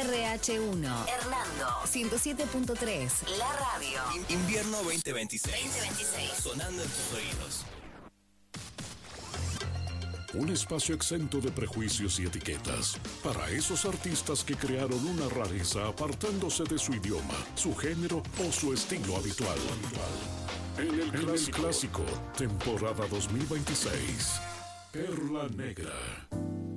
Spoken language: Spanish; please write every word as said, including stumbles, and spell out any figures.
R H uno, Hernando, ciento siete punto tres, la radio. In- invierno veinte veintiséis. veinte veintiséis. Sonando en tus oídos. Un espacio exento de prejuicios y etiquetas para esos artistas que crearon una rareza apartándose de su idioma, su género o su estilo habitual. En el, en el clásico, temporada dos mil veintiséis, Perla Negra.